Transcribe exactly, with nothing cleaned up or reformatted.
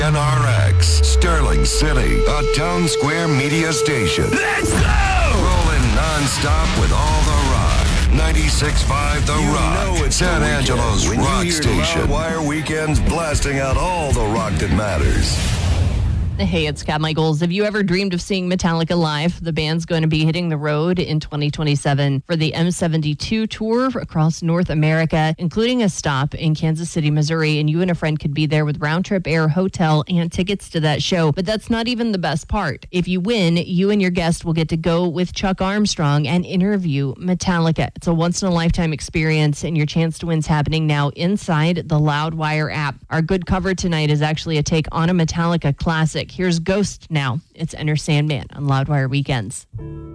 N R X, Sterling City, a town square media station. Let's go! Rolling non-stop with all the rock. ninety-six point five The You Rock, know it's San the Angelo's weekend when rock you hear station. Loudwire Weekends blasting out all the rock that matters. Hey, it's Kat Michaels. Have you ever dreamed of seeing Metallica live? The band's going to be hitting the road in twenty twenty-seven for the M seventy-two tour across North America, including a stop in Kansas City, Missouri. And you and a friend could be there with round-trip air, hotel, and tickets to that show. But that's not even the best part. If you win, you and your guest will get to go with Chuck Armstrong and interview Metallica. It's a once-in-a-lifetime experience, and your chance to win's happening now inside the Loudwire app. Our good cover tonight is actually a take on a Metallica classic. Here's Ghost now. It's Enter Sandman on Loudwire Weekends.